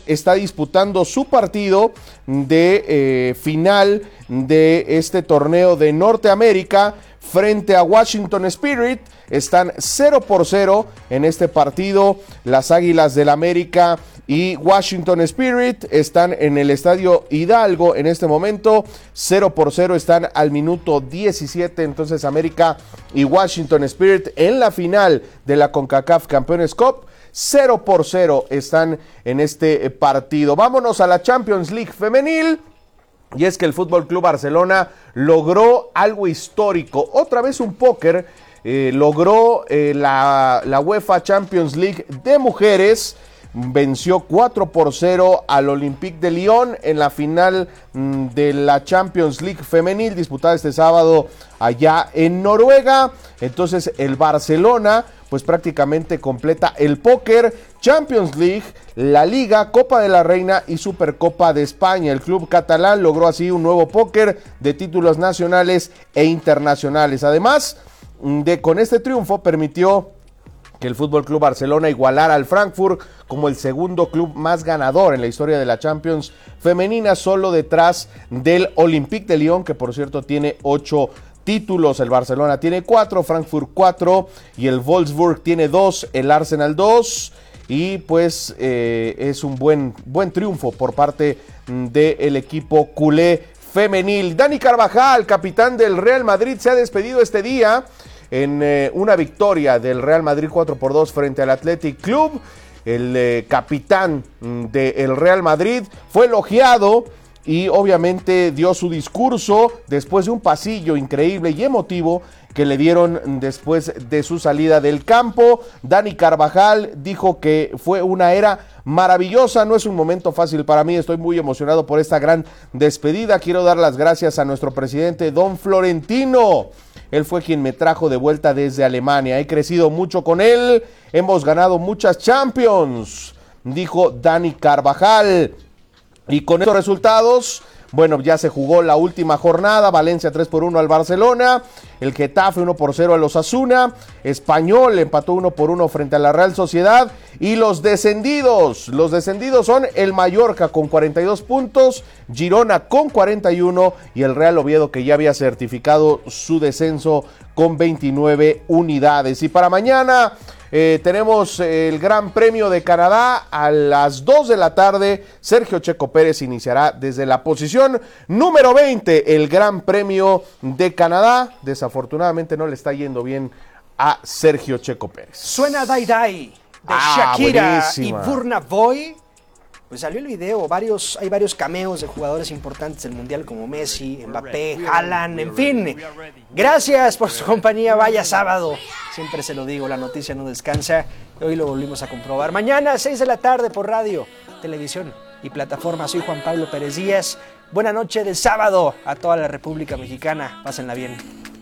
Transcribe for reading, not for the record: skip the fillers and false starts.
está disputando su partido de final de este torneo de Norteamérica frente a Washington Spirit. Están 0-0 en este partido. Las Águilas del América y Washington Spirit están en el Estadio Hidalgo en este momento. 0-0, están al minuto 17. Entonces América y Washington Spirit en la final de la CONCACAF Campeones Cup. 0-0 están en este partido. Vámonos a la Champions League femenil. Y es que el Fútbol Club Barcelona logró algo histórico. Otra vez un póker. Logró la UEFA Champions League de mujeres. Venció 4-0 al Olympique de Lyon en la final de la Champions League femenil disputada este sábado allá en Noruega. Entonces el Barcelona pues prácticamente completa el póker, Champions League, la Liga, Copa de la Reina y Supercopa de España. El club catalán logró así un nuevo póker de títulos nacionales e internacionales. Además con este triunfo permitió que el Fútbol Club Barcelona igualara al Frankfurt como el segundo club más ganador en la historia de la Champions femenina, solo detrás del Olympique de Lyon, que por cierto tiene 8 títulos. El Barcelona tiene 4, Frankfurt 4 y el Wolfsburg tiene 2, el Arsenal 2. Y pues es un buen triunfo por parte del equipo culé femenil. Dani Carvajal, capitán del Real Madrid, se ha despedido este día en una victoria del Real Madrid 4-2 frente al Athletic Club. El capitán del Real Madrid fue elogiado y obviamente dio su discurso después de un pasillo increíble y emotivo que le dieron después de su salida del campo. Dani Carvajal dijo que fue una era maravillosa, no es un momento fácil para mí, estoy muy emocionado por esta gran despedida. Quiero dar las gracias a nuestro presidente Don Florentino. Él fue quien me trajo de vuelta desde Alemania. He crecido mucho con él. Hemos ganado muchas Champions, dijo Dani Carvajal. Y con estos resultados, bueno, ya se jugó la última jornada. Valencia 3-1 al Barcelona. El Getafe 1-0 al Osasuna. Español empató 1-1 frente a la Real Sociedad. Y los descendidos son el Mallorca con 42 puntos, Girona con 41 y el Real Oviedo, que ya había certificado su descenso con 29 unidades. Y para mañana tenemos el Gran Premio de Canadá a las 2 de la tarde. Sergio Checo Pérez iniciará desde la posición número 20 el Gran Premio de Canadá. Desafortunadamente no le está yendo bien a Sergio Checo Pérez. Suena Dai Dai de Shakira buenísima. y Burna Boy. Pues salió el video, hay varios cameos de jugadores importantes del Mundial como Messi, Mbappé, Haaland, en fin. Gracias por su compañía, vaya sábado. Siempre se lo digo, la noticia no descansa. Hoy lo volvimos a comprobar. Mañana, 6 de la tarde por radio, televisión y plataforma. Soy Juan Pablo Pérez Díaz. Buena noche de sábado a toda la República Mexicana. Pásenla bien.